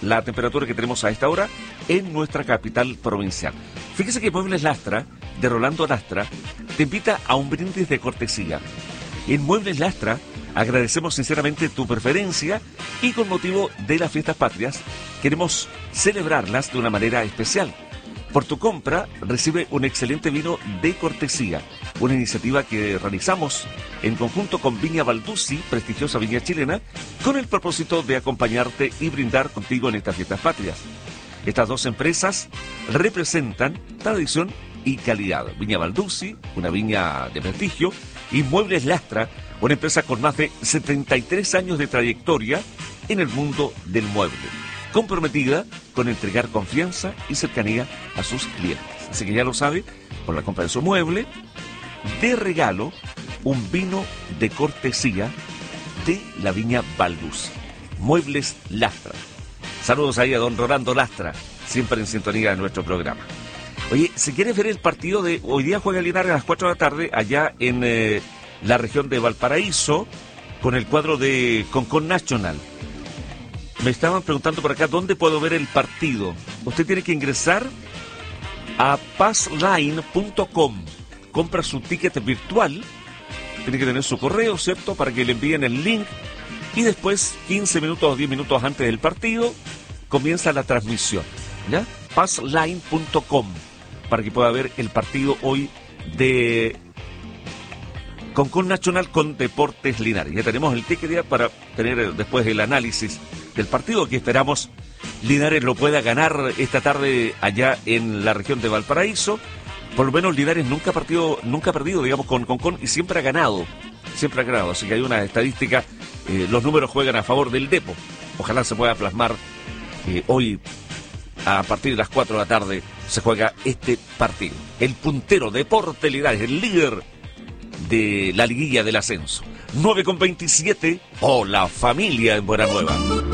la temperatura que tenemos a esta hora en nuestra capital provincial. Fíjese que Muebles Lastra, de Rolando Lastra, te invita a un brindis de cortesía. En Muebles Lastra agradecemos sinceramente tu preferencia y con motivo de las fiestas patrias queremos celebrarlas de una manera especial. Por tu compra recibe un excelente vino de cortesía, una iniciativa que realizamos en conjunto con Viña Balduzzi, prestigiosa viña chilena, con el propósito de acompañarte y brindar contigo en estas fiestas patrias. Estas dos empresas representan tradición y calidad. Viña Balduzzi, una viña de prestigio, y Muebles Lastra, una empresa con más de 73 años de trayectoria en el mundo del mueble, comprometida con entregar confianza y cercanía a sus clientes. Así que ya lo sabe, por la compra de su mueble, de regalo, un vino de cortesía de la Viña Balduzzi. Muebles Lastra. Saludos ahí a don Rolando Lastra, siempre en sintonía de nuestro programa. Oye, si quieres ver el partido de hoy día, juega Linares a las 4 de la tarde allá en la región de Valparaíso con el cuadro de Concon National. Me estaban preguntando por acá dónde puedo ver el partido. Usted tiene que ingresar a passline.com. Compra su ticket virtual. Tiene que tener su correo, ¿cierto? Para que le envíen el link. Y después, 15 minutos o 10 minutos antes del partido, comienza la transmisión. ¿Ya? Passline.com. Para que pueda ver el partido hoy de Concon National con Deportes Linares. Ya tenemos el ticket ya para tener después el análisis del partido que esperamos Linares lo pueda ganar esta tarde allá en la región de Valparaíso. Por lo menos Linares nunca ha perdido, digamos, con Concon y siempre ha ganado. Siempre ha ganado, así que hay una estadística, los números juegan a favor del Depo. Ojalá se pueda plasmar hoy a partir de las 4 de la tarde se juega este partido. El puntero Deportes Linares, el líder de la liguilla del ascenso. 9:27, la familia en Buenanueva.